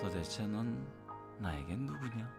도대체 넌 나에겐 누구냐?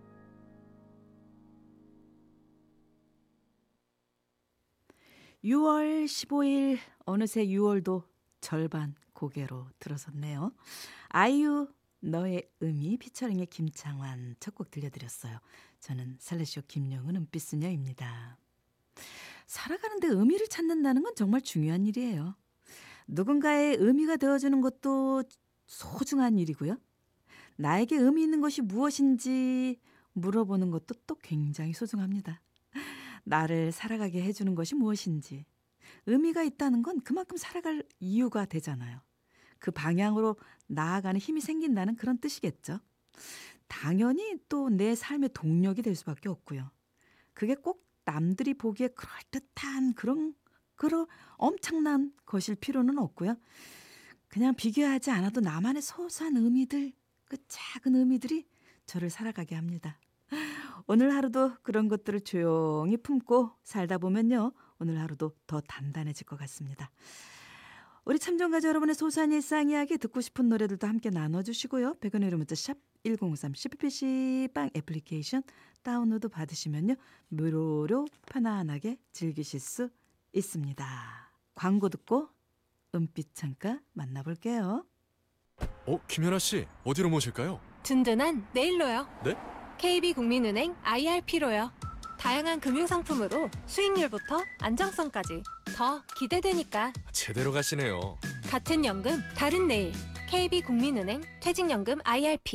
6월 15일 어느새 6월도 절반 고개로 들어섰네요. 아이유 너의 의미 피처링의 김창완 첫 곡 들려드렸어요. 저는 살레시오 김영은 은빛소녀입니다. 살아가는데 의미를 찾는다는 건 정말 중요한 일이에요. 누군가의 의미가 되어주는 것도 소중한 일이고요. 나에게 의미 있는 것이 무엇인지 물어보는 것도 또 굉장히 소중합니다. 나를 살아가게 해주는 것이 무엇인지 의미가 있다는 건 그만큼 살아갈 이유가 되잖아요. 그 방향으로 나아가는 힘이 생긴다는 그런 뜻이겠죠. 당연히 또 내 삶의 동력이 될 수밖에 없고요. 그게 꼭 남들이 보기에 그럴듯한 그런 엄청난 것일 필요는 없고요. 그냥 비교하지 않아도 나만의 소소한 의미들, 그 작은 의미들이 저를 살아가게 합니다. 오늘 하루도 그런 것들을 조용히 품고 살다 보면요. 오늘 하루도 더 단단해질 것 같습니다. 우리 참정가족 여러분의 소소한 일상 이야기 듣고 싶은 노래들도 함께 나눠주시고요. 100원의 문자 샵 1053 CPC 빵 애플리케이션 다운로드 받으시면요. 무료로 편안하게 즐기실 수 있습니다. 광고 듣고 은빛 창가 만나볼게요. 김연아 씨, 어디로 모실까요? 든든한 내일로요. 네? KB국민은행 IRP로요. 다양한 금융상품으로 수익률부터 안정성까지 더 기대되니까. 제대로 가시네요. 같은 연금, 다른 내일. KB국민은행 퇴직연금 IRP.